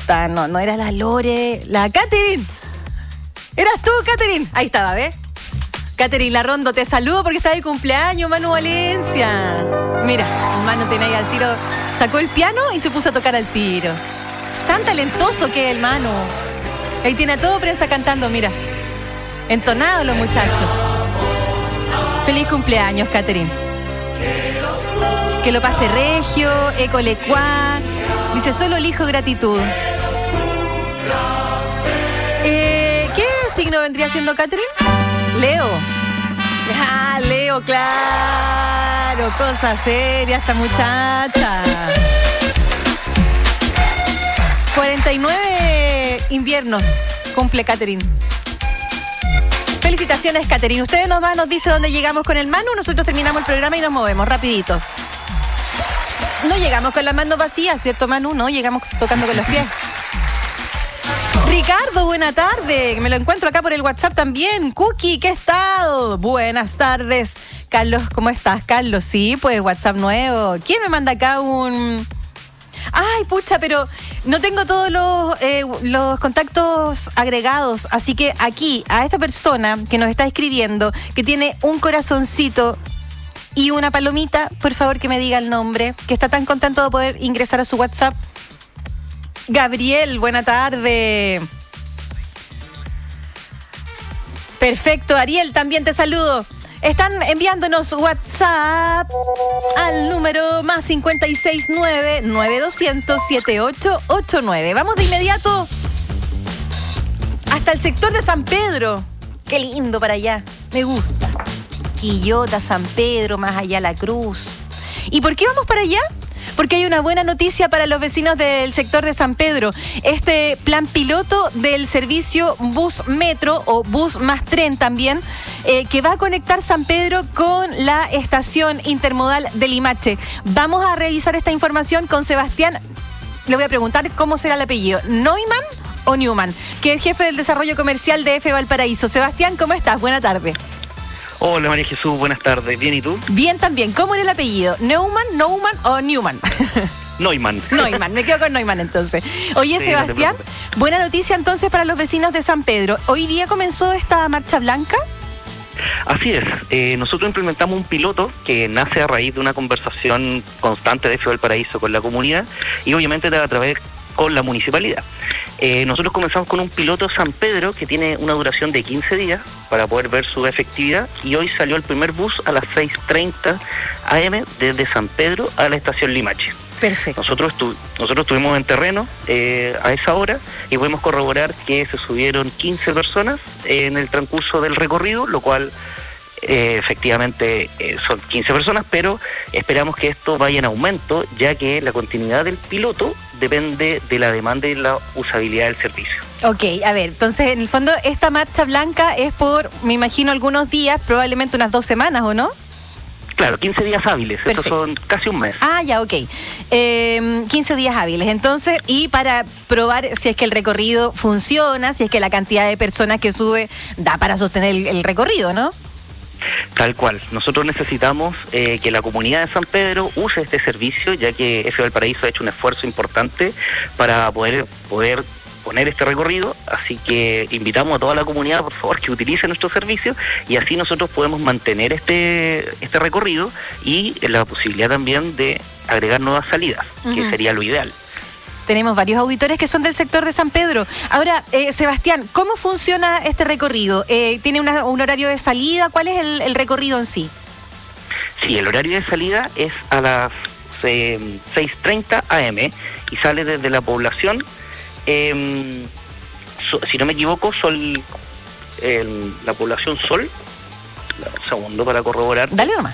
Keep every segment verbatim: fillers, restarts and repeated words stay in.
gusta. No, no era la Lore, la Catherine. Eras tú, Catherine. Ahí estaba, ¿ves? Catherine Larrondo, te saludo porque está de cumpleaños, Manu Valencia. Mira, Manu tiene ahí al tiro. Sacó el piano y se puso a tocar al tiro. Tan talentoso que es el Manu. Ahí tiene a todo prensa cantando, mira. Entonados los muchachos. Feliz cumpleaños, Catherine. Que lo pase regio, ecolecuá. Dice, solo elijo gratitud. Eh, ¿Qué signo vendría siendo Catherine? Leo. Ah, Leo, claro. Cosa seria esta muchacha. cuarenta y nueve inviernos cumple Catherine. Felicitaciones, Catherine. Ustedes nos van, nos dice dónde llegamos con el Manu. Nosotros terminamos el programa y nos movemos rapidito. No llegamos con las manos vacías, ¿cierto, Manu? No, llegamos tocando con los pies. Ricardo, buena tarde. Me lo encuentro acá por el WhatsApp también. Cookie, ¿qué estado? Buenas tardes. Carlos, ¿cómo estás, Carlos? Sí, pues WhatsApp nuevo. ¿Quién me manda acá un...? Ay, pucha, pero no tengo todos los, eh, los contactos agregados. Así que aquí, a esta persona que nos está escribiendo, que tiene un corazoncito y una palomita, por favor que me diga el nombre, que está tan contento de poder ingresar a su WhatsApp. Gabriel, buena tarde. Perfecto, Ariel, también te saludo. Están enviándonos WhatsApp al número más cincuenta y seis nueve, nueve doscientos, setenta y ocho ochenta y nueve. Vamos de inmediato hasta el sector de San Pedro. Qué lindo para allá, me gusta. Quillota, San Pedro, más allá la Cruz. ¿Y por qué vamos para allá? Porque hay una buena noticia para los vecinos del sector de San Pedro. Este plan piloto del servicio Bus Metro o Bus más Tren también, eh, que va a conectar San Pedro con la estación intermodal de Limache. Vamos a revisar esta información con Sebastián. Le voy a preguntar cómo será el apellido. ¿Neumann o Newman? Que es jefe del desarrollo comercial de F Valparaíso. Sebastián, ¿cómo estás? Buena tarde. Hola María Jesús, buenas tardes. ¿Bien y tú? Bien también. ¿Cómo era el apellido? ¿Neumann, Neumann o Newman? Neumann. Neumann, me quedo con Neumann entonces. Oye, sí, Sebastián, no buena noticia entonces para los vecinos de San Pedro. ¿Hoy día comenzó esta marcha blanca? Así es. Eh, nosotros implementamos un piloto que nace a raíz de una conversación constante de F Valparaíso con la comunidad y obviamente a través con la municipalidad. Eh, nosotros comenzamos con un piloto San Pedro que tiene una duración de quince días para poder ver su efectividad y hoy salió el primer bus a las seis treinta a eme desde San Pedro a la estación Limache. Perfecto. Nosotros, tu, nosotros estuvimos en terreno eh, a esa hora y podemos corroborar que se subieron quince personas en el transcurso del recorrido, lo cual eh, efectivamente eh, son quince personas, pero esperamos que esto vaya en aumento, ya que la continuidad del piloto depende de la demanda y la usabilidad del servicio. Ok, a ver, entonces en el fondo esta marcha blanca es por, me imagino, algunos días, probablemente unas dos semanas, ¿o no? Claro, quince días hábiles, estos son casi un mes. Ah, ya, ok. Eh, quince días hábiles, entonces, y para probar si es que el recorrido funciona, si es que la cantidad de personas que sube da para sostener el, el recorrido, ¿no? Tal cual. Nosotros necesitamos eh, que la comunidad de San Pedro use este servicio, ya que F Valparaíso ha hecho un esfuerzo importante para poder poder poner este recorrido, así que invitamos a toda la comunidad, por favor, que utilice nuestro servicio y así nosotros podemos mantener este este recorrido y la posibilidad también de agregar nuevas salidas, uh-huh. que sería lo ideal. Tenemos varios auditores que son del sector de San Pedro. Ahora, eh, Sebastián, ¿cómo funciona este recorrido? Eh, ¿Tiene una, un horario de salida? ¿Cuál es el, el recorrido en sí? Sí, el horario de salida es a las eh, seis treinta a eme y sale desde la población. Eh, so, si no me equivoco, Sol, eh, la población Sol. Un segundo para corroborar. Dale nomás.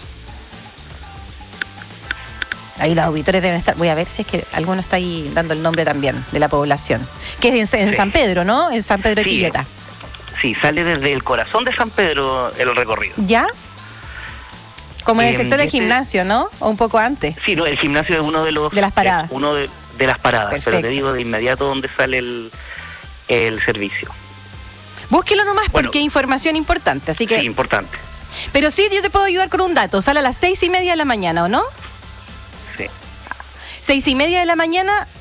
Ahí los auditores deben estar. Voy a ver si es que alguno está ahí dando el nombre también de la población. Que es en, en sí. San Pedro, ¿no? En San Pedro de sí, Quillota. Sí, sale desde el corazón de San Pedro el recorrido. ¿Ya? Como en el eh, sector del este, gimnasio, ¿no? O un poco antes. Sí, no, el gimnasio es uno de los... De las paradas. Uno de, de las paradas, Perfecto. Pero te digo de inmediato dónde sale el, el servicio. Búsquelo nomás bueno, porque es información importante, así que... Sí, importante. Pero sí, yo te puedo ayudar con un dato. Sale a las seis y media de la mañana, ¿o no? Sí. Seis y media de la mañana